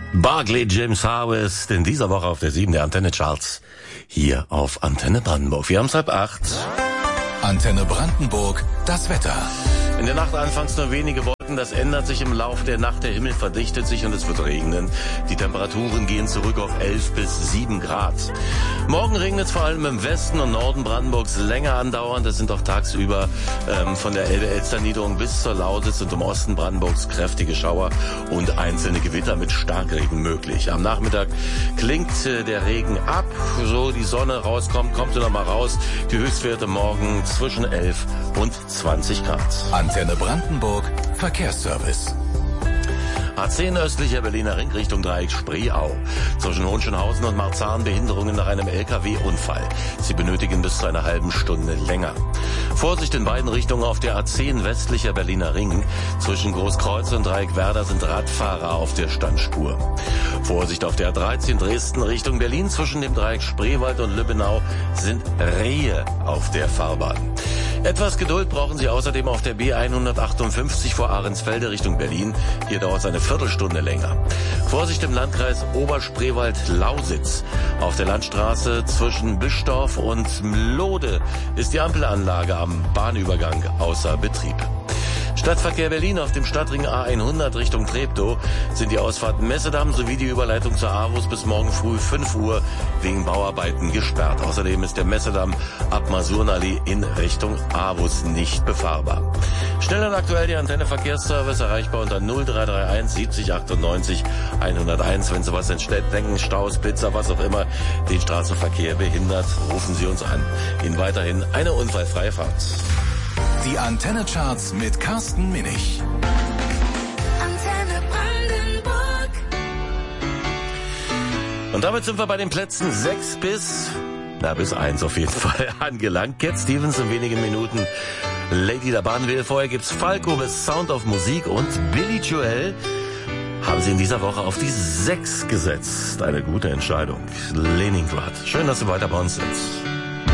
Barclay James Harvest in dieser Woche auf der 7 der Antenne Charts hier auf Antenne Brandenburg. Wir haben es 7:30. Antenne Brandenburg, das Wetter. In der Nacht anfangs nur wenige Wolken, das ändert sich im Laufe der Nacht, der Himmel verdichtet sich und es wird regnen. Die Temperaturen gehen zurück auf 11 bis 7 Grad. Morgen regnet es vor allem im Westen und Norden Brandenburgs länger andauernd. Es sind auch tagsüber von der Elbe-Elster-Niederung bis zur Lausitz und im Osten Brandenburgs kräftige Schauer und einzelne Gewitter mit Starkregen möglich. Am Nachmittag klingt der Regen ab, so die Sonne rauskommt, kommt sie noch mal raus. Die Höchstwerte morgen zwischen 11 und 20 Grad. Antenne Brandenburg, Verkehrsservice. A10 östlicher Berliner Ring Richtung Dreieck Spreeau. Zwischen Hohenschönhausen und Marzahn Behinderungen nach einem LKW-Unfall. Sie benötigen bis zu einer halben Stunde länger. Vorsicht in beiden Richtungen auf der A10 westlicher Berliner Ring. Zwischen Großkreuz und Dreieck Werder sind Radfahrer auf der Standspur. Vorsicht auf der A13 Dresden Richtung Berlin. Zwischen dem Dreieck Spreewald und Lübbenau sind Rehe auf der Fahrbahn. Etwas Geduld brauchen Sie außerdem auf der B158 vor Ahrensfelde Richtung Berlin. Hier dauert es eine Viertelstunde länger. Vorsicht im Landkreis Oberspreewald-Lausitz. Auf der Landstraße zwischen Bischdorf und Mlode ist die Ampelanlage am Bahnübergang außer Betrieb. Stadtverkehr Berlin auf dem Stadtring A100 Richtung Treptow sind die Ausfahrten Messedamm sowie die Überleitung zur AWUS bis morgen früh 5 Uhr wegen Bauarbeiten gesperrt. Außerdem ist der Messedamm ab Masurenallee in Richtung AWUS nicht befahrbar. Schnell und aktuell die Antenne Verkehrsservice erreichbar unter 0331 70 98 101. Wenn sowas entsteht, denken Staus, Blitzer, was auch immer den Straßenverkehr behindert, rufen Sie uns an. Ihnen weiterhin eine unfallfreie Fahrt. Die Antenne Charts mit Carsten Minich. Antenne Brandenburg. Und damit sind wir bei den Plätzen 6 bis 1 auf jeden Fall angelangt. Cat Stevens in wenigen Minuten. Lady der Bahnwelle. Vorher gibt's Falco mit Sound of Musik und Billy Joel haben sie in dieser Woche auf die 6 gesetzt. Eine gute Entscheidung. Leningrad. Schön, dass Sie weiter bei uns sind.